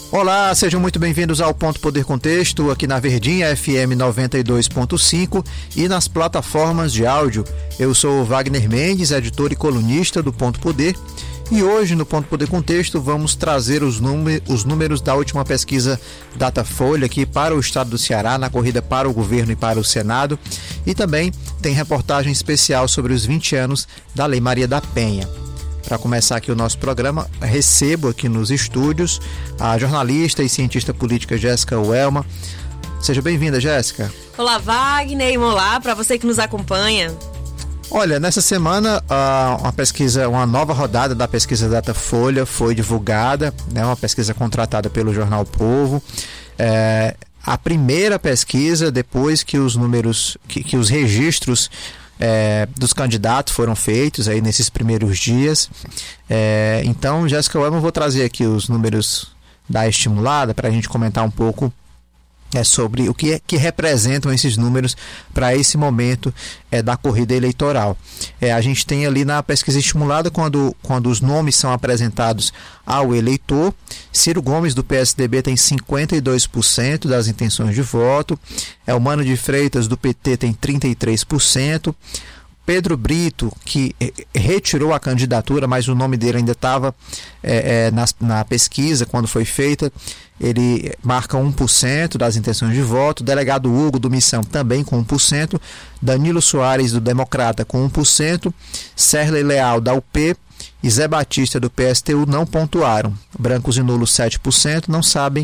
Olá, sejam muito bem-vindos ao Ponto Poder Contexto, aqui na Verdinha FM 92.5 e nas plataformas de áudio. Eu sou Wagner Mendes, editor e colunista do Ponto Poder, e hoje no Ponto Poder Contexto vamos trazer os números da última pesquisa Datafolha aqui para o estado do Ceará, na corrida para o governo e para o Senado, e também tem reportagem especial sobre os 20 anos da Lei Maria da Penha. Para começar aqui o nosso programa, recebo aqui nos estúdios a jornalista e cientista política Jéssica Welma. Seja bem-vinda, Jéssica. Olá, Wagner, e olá para você que nos acompanha. Olha, nessa semana uma nova rodada da pesquisa Datafolha foi divulgada, né, uma pesquisa contratada pelo Jornal Povo. A primeira pesquisa depois que os números, que os registros dos candidatos foram feitos aí nesses primeiros dias. Então, Jéssica, eu vou trazer aqui os números da estimulada para a gente comentar um pouco sobre o que representam esses números para esse momento da corrida eleitoral. A gente tem ali na pesquisa estimulada, quando os nomes são apresentados ao eleitor, Ciro Gomes do PSDB tem 52% das intenções de voto, Elmano de Freitas do PT tem 33%, Pedro Brito, que retirou a candidatura, mas o nome dele ainda estava na pesquisa quando foi feita, ele marca 1% das intenções de voto. Delegado Hugo do Missão também com 1%, Danilo Soares do Democrata com 1%, Serley Leal da UP e Zé Batista do PSTU não pontuaram. Brancos e nulos 7%, não sabem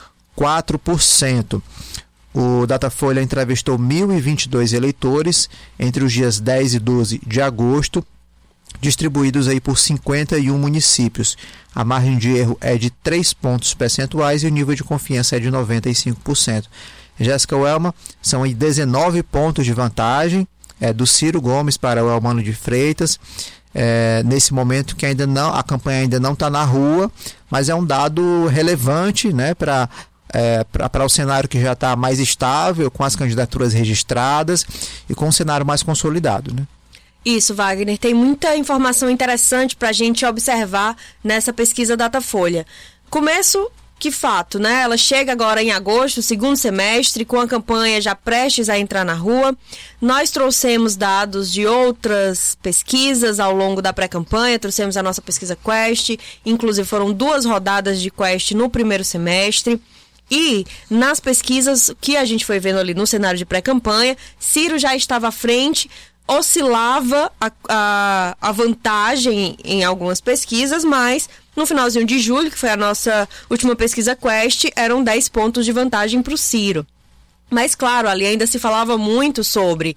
4%. O Datafolha entrevistou 1.022 eleitores entre os dias 10 e 12 de agosto, distribuídos aí por 51 municípios. A margem de erro é de 3 pontos percentuais e o nível de confiança é de 95%. Jéssica Welma, são aí 19 pontos de vantagem do Ciro Gomes para o Elmano de Freitas, nesse momento que a campanha ainda não está na rua, mas é um dado relevante, né, para o cenário que já está mais estável, com as candidaturas registradas e com um cenário mais consolidado, né? Isso, Wagner, tem muita informação interessante para a gente observar nessa pesquisa Datafolha. Começo que fato, né? Ela chega agora em agosto, segundo semestre, com a campanha já prestes a entrar na rua. Nós trouxemos dados de outras pesquisas ao longo da pré-campanha, trouxemos a nossa pesquisa Quest, inclusive foram 2 rodadas de Quest no primeiro semestre. E nas pesquisas que a gente foi vendo ali no cenário de pré-campanha, Ciro já estava à frente, oscilava a vantagem em algumas pesquisas, mas no finalzinho de julho, que foi a nossa última pesquisa Quest, eram 10 pontos de vantagem para o Ciro. Mas claro, ali ainda se falava muito sobre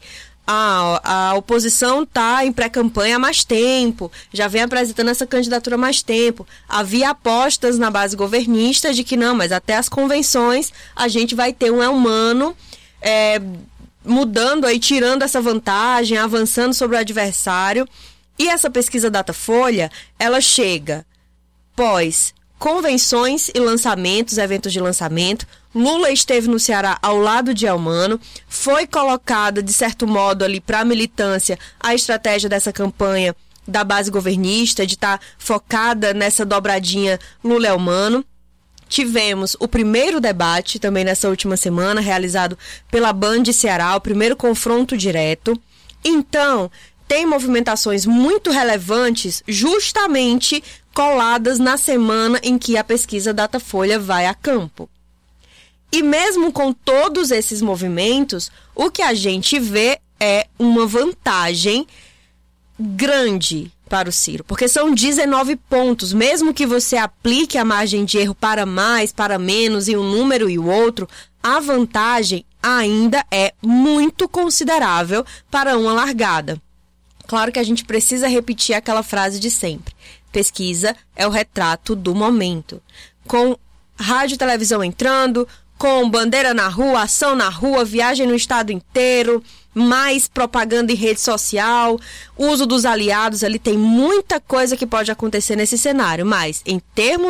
a oposição está em pré-campanha há mais tempo, já vem apresentando essa candidatura há mais tempo. Havia apostas na base governista de que não, mas até as convenções a gente vai ter um Elmano mudando aí, tirando essa vantagem, avançando sobre o adversário. E essa pesquisa Datafolha, ela chega pós convenções e lançamentos, eventos de lançamento. Lula esteve no Ceará ao lado de Elmano, foi colocada, de certo modo, ali para a militância a estratégia dessa campanha da base governista, de estar focada nessa dobradinha Lula-Elmano. Tivemos o primeiro debate, também nessa última semana, realizado pela Band Ceará, o primeiro confronto direto. Então, tem movimentações muito relevantes, justamente coladas na semana em que a pesquisa Datafolha vai a campo. E mesmo com todos esses movimentos, o que a gente vê é uma vantagem grande para o Ciro, porque são 19 pontos. Mesmo que você aplique a margem de erro para mais, para menos, e um número e o outro, a vantagem ainda é muito considerável para uma largada. Claro que a gente precisa repetir aquela frase de sempre. Pesquisa é o retrato do momento. Com rádio e televisão entrando, com bandeira na rua, ação na rua, viagem no estado inteiro, mais propaganda em rede social, uso dos aliados, ali tem muita coisa que pode acontecer nesse cenário, mas em termos